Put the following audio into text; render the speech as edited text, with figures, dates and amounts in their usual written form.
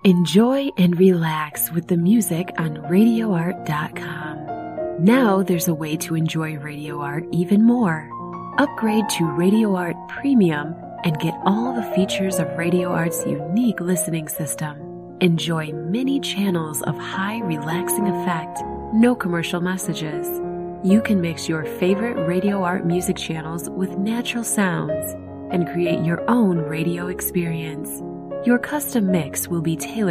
Enjoy and relax with the music on RadioArt.com. Now there's a way to enjoy Radio Art even more. Upgrade to Radio Art Premium and get all the features of Radio Art's unique listening system. Enjoy many channels of high relaxing effect, no commercial messages. You can mix your favorite Radio Art music channels with natural sounds and create your own radio experience. Your custom mix will be tailored